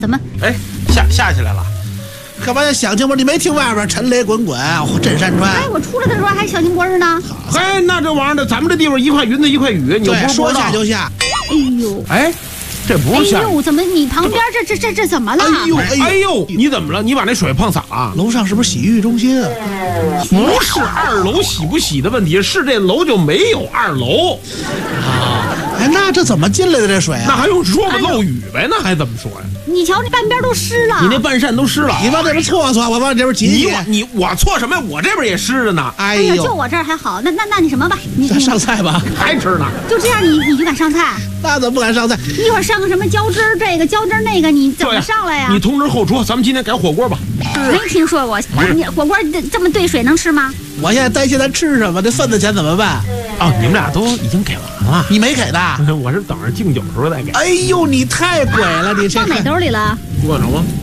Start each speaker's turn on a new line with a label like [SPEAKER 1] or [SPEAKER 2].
[SPEAKER 1] 怎么？
[SPEAKER 2] 哎，下起来了。
[SPEAKER 3] 干嘛要响静波？你没听外边陈雷滚滚，震山川？
[SPEAKER 1] 哎，我出来的时候还小金波呢。
[SPEAKER 2] 嘿，那这玩意儿的，咱们这地方一块云的一块雨，你又不是
[SPEAKER 3] 说下就下。
[SPEAKER 1] 哎呦，
[SPEAKER 2] 哎，这不是下。
[SPEAKER 1] 哎呦，怎么你旁边这怎么了？
[SPEAKER 2] 哎呦，你怎么了？你把那水碰洒了？
[SPEAKER 3] 楼上是不是洗浴中心啊？
[SPEAKER 2] 不是2楼洗不洗的问题，是这楼就没有2楼啊。
[SPEAKER 3] 哎，那这怎么进来的这水啊？
[SPEAKER 2] 那还用说吗？漏雨呗，那还怎么说呀？
[SPEAKER 1] 你瞧这半边都湿了，
[SPEAKER 2] 你那半扇都湿了。
[SPEAKER 3] 你往这边搓搓，我往这边挤。
[SPEAKER 2] 我搓什么呀？我这边也湿着呢。
[SPEAKER 1] 哎呦，就我这儿还好。那你什么吧？你
[SPEAKER 3] 上菜吧，
[SPEAKER 2] 还吃呢？
[SPEAKER 1] 就这样你就敢上菜？
[SPEAKER 3] 那怎么不敢上菜？
[SPEAKER 1] 一会儿上个什么浇汁儿这个浇汁儿那个，你怎么上来呀？
[SPEAKER 2] 你通知后厨，咱们今天改火锅吧。
[SPEAKER 1] 没听说过，你火锅这么兑水能吃吗？
[SPEAKER 3] 我现在担心咱吃什么，这份子钱怎么办？
[SPEAKER 2] 哦，你们俩都已经给完了，
[SPEAKER 3] 你没给的？
[SPEAKER 2] 我是等着敬酒时候再给。
[SPEAKER 3] 哎呦，你太鬼了，你这
[SPEAKER 1] 放哪兜里了？
[SPEAKER 2] 不管着吗？